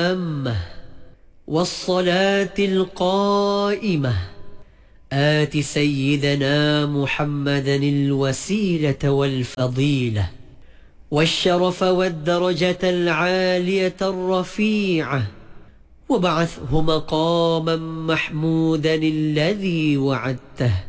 التامة والصلاة القائمة آت سيدنا محمدا الوسيلة والفضيلة والشرف والدرجة العالية الرفيعة وابعثه مقاما محمودا الذي وعدته